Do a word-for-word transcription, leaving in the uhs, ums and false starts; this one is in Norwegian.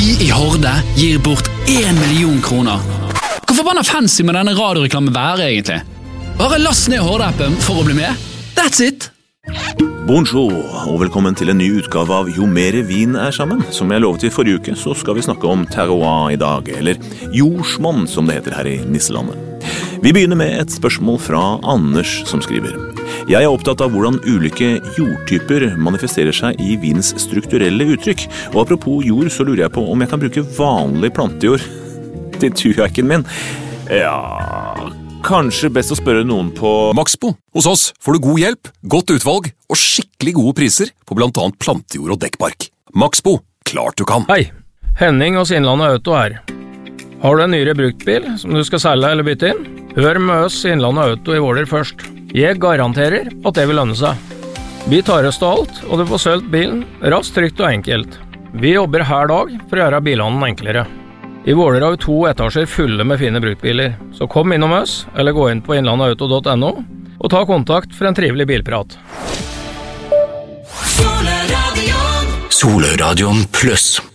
Vi i Horde gir bort en million kroner. Hvor forbanna fancy må denne radioreklamen være egentlig? Bare last ned Horde-appen for å bli med. That's it! Bonjour, og velkommen til en ny utgave av Jo mere vin er sammen. Som jeg lovet i forrige uke, så skal vi snakke om terroir i dag, eller jordsmonn som det heter her i Nisselandet. Vi begynner med et spørsmål fra Anders som skriver. Jeg er opptatt av hvordan ulike jordtyper manifesterer seg i vins strukturelle uttrykk. Og apropos jord, så lurer jeg på om jeg kan bruke vanlig plantejord til turjakken min. Ja, kanskje best å spørre noen på Maxbo. Hos oss får du god hjelp, godt utvalg og skikkelig gode priser på blant annet plantejord og dekkbark. Maxbo, klart du kan. Hei, Henning hos Innlandet Auto her. Har du en nyere bruktbil som du skal selge eller bytte inn? Hør med oss Innlandet Auto i Våler først. Jeg garanterer at det vil lønne seg. Vi tar oss til alt, og du får sølt bilen raskt, trygt og enkelt. Vi jobber hver dag for å gjøre bilene enklere. I Våler har vi to etasjer fulle med fine bruktbiler, så kom innom oss, eller gå inn på innlandauto punktum no, og ta kontakt for en trivelig bilprat. Soløradion Pluss.